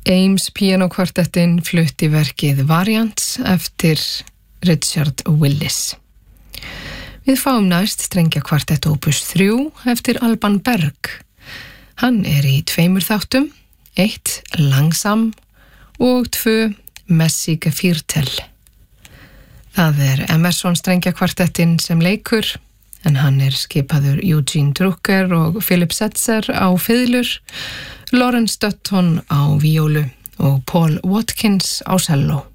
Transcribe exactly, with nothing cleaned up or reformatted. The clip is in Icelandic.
Ames píanókvartettin flutti verkið Variants eftir Richard Willis. Við fáum næst strengjakvartett opus þrjú eftir Alban Berg. Hann er í tveimur þáttum, eitt langsam og tvö messige viertel. Það er Emerson strengjakvartettin sem leikur, en hann er skipaður Eugene Drucker og Philip Setzer á fiðlur, Lawrence Dutton á víólu og Paul Watkins á selló.